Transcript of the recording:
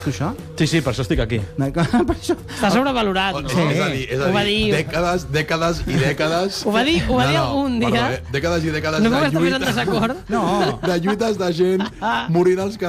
això? Sí, per això estic aquí. Per això... Està sobrevalorat, no? Sí. És a dir, dècades i dècades... Ho va dir algun dia. Dècades i dècades no de puc estar més en lluita. desacord. No. De lluites de gent morint als carrers.